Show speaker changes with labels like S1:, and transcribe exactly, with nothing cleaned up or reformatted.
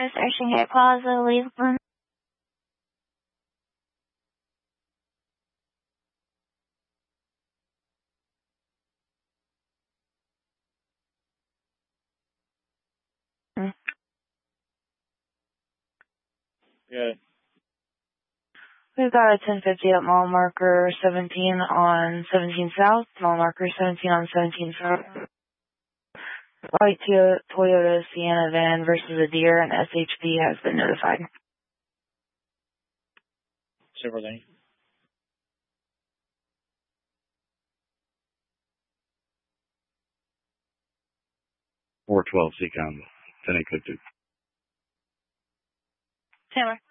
S1: Shanghai Plaza, Leland.
S2: Good.
S1: We've got a ten fifty at mile marker seventeen on seventeen South, mile marker seventeen on seventeen South. White Toyota Sienna van versus a deer, and S H P has been notified.
S2: Chevrolet.
S3: four twelve C COM, ten eight fifty.
S1: Taylor.